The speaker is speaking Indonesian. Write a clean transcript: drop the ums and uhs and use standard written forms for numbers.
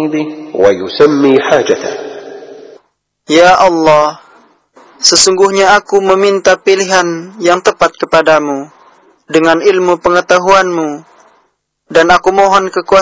به ويسمي حاجته. Ya Allah, sesungguhnya aku meminta pilihan yang tepat kepadamu dengan ilmu pengetahuanmu, dan aku mohon kekuasaan